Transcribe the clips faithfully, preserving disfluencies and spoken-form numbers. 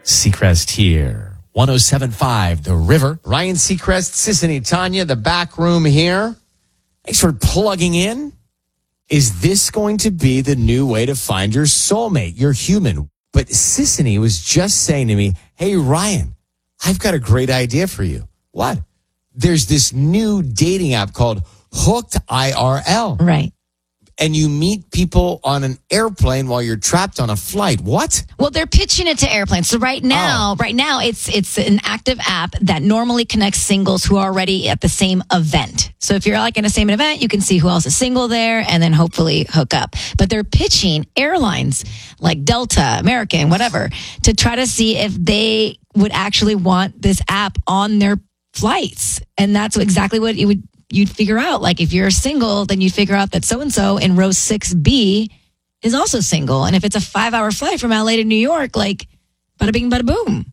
Seacrest here. one oh seven point five, The River. Ryan Seacrest, Sissany Tanya, the back room here. Thanks for plugging in. Is this going to be the new way to find your soulmate, your human? But Sissany was just saying to me, hey, Ryan, I've got a great idea for you. What? There's this new dating app called Hooked I R L. Right. And you meet people on an airplane while you're trapped on a flight. What? Well, they're pitching it to airplanes. So right now, Oh. right now, it's it's an active app that normally connects singles who are already at the same event. So if you're like in the same event, you can see who else is single there and then hopefully hook up. But they're pitching airlines like Delta, American, whatever, to try to see if they would actually want this app on their flights. And that's exactly what it would you'd figure out. Like if you're single, then you'd figure out that so-and-so in row six B is also single. And if it's a five hour flight from L A to New York, like bada bing, bada boom.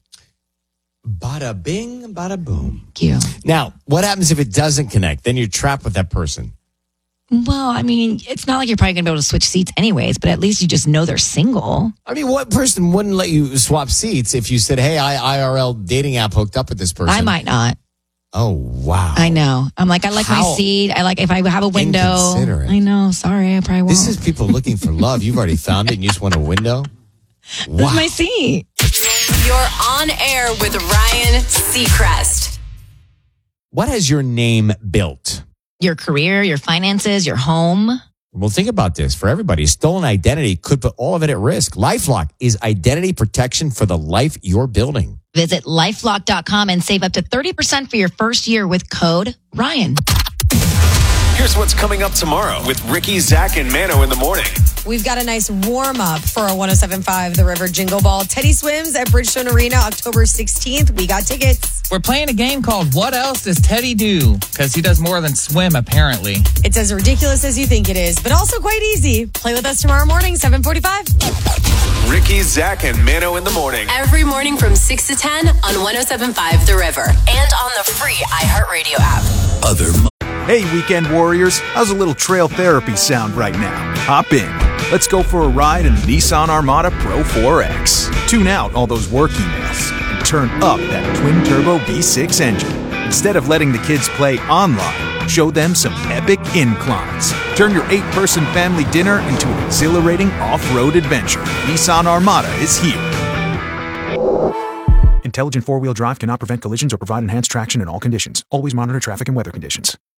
Bada bing, bada boom. Thank you. Now, what happens if it doesn't connect? Then you're trapped with that person. Well, I mean, it's not like you're probably going to be able to switch seats anyways, but at least you just know they're single. I mean, what person wouldn't let you swap seats if you said, hey, I I R L dating app hooked up with this person? I might not. Oh, wow. I know. I'm like, I like How my seat. I like if I have a window. inconsiderate. I know. Sorry, I probably won't. This is people looking for love. You've already found it and you just want a window? This Wow. is my seat. You're on air with Ryan Seacrest. What has your name built? Your career, your finances, your home. Well, think about this. For everybody, stolen identity could put all of it at risk. LifeLock is identity protection for the life you're building. Visit lifelock dot com and save up to thirty percent for your first year with code Ryan. Here's what's coming up tomorrow with Ricky, Zach, and Mano in the morning. We've got a nice warm-up for a one oh seven point five The River Jingle Ball. Teddy Swims at Bridgestone Arena, October sixteenth. We got tickets. We're playing a game called What Else Does Teddy Do? Because he does more than swim, apparently. It's as ridiculous as you think it is, but also quite easy. Play with us tomorrow morning, seven forty-five. Ricky, Zach, and Mano in the morning. Every morning from six to ten on one oh seven point five The River and on the free iHeartRadio app. Other Hey, weekend warriors, how's a little trail therapy sound right now? Hop in. Let's go for a ride in the Nissan Armada Pro four X. Tune out all those work emails and turn up that twin-turbo V six engine. Instead of letting the kids play online, show them some epic inclines. Turn your eight-person family dinner into an exhilarating off-road adventure. Nissan Armada is here. Intelligent four-wheel drive cannot prevent collisions or provide enhanced traction in all conditions. Always monitor traffic and weather conditions.